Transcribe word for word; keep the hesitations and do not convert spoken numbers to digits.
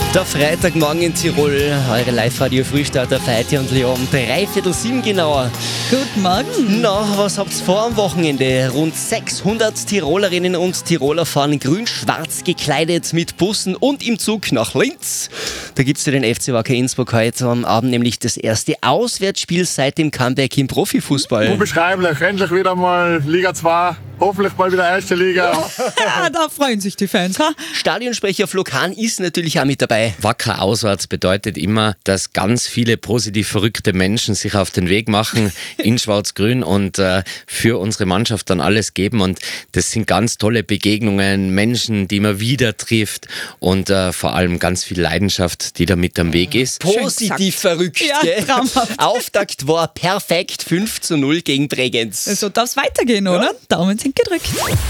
Der Freitagmorgen in Tirol, eure Live-Radio-Frühstarter Feiti und Leon, dreiviertel sieben genauer. Guten Morgen. Na, was habt's vor am Wochenende? Rund sechshundert Tirolerinnen und Tiroler fahren grün-schwarz gekleidet mit Bussen und im Zug nach Linz. Da gibt's für den F C Wacker Innsbruck heute am Abend nämlich das erste Auswärtsspiel seit dem Comeback im Profifußball. Unbeschreiblich, endlich wieder mal Liga zwei, hoffentlich mal wieder erste Liga. Ja, da freuen sich die Fans. Ha? Stadionsprecher Flo Kahn ist natürlich auch mit dabei. Wacker auswärts bedeutet immer, dass ganz viele positiv verrückte Menschen sich auf den Weg machen in Schwarz-Grün und äh, für unsere Mannschaft dann alles geben. Und das sind ganz tolle Begegnungen, Menschen, die man wieder trifft und äh, vor allem ganz viel Leidenschaft, die da mit am Weg ist. Positiv verrückt, Ja, gell? traumhaft. Auftakt war perfekt, fünf zu null gegen Bregenz. So darf es weitergehen, oder? Daumen sind gedrückt.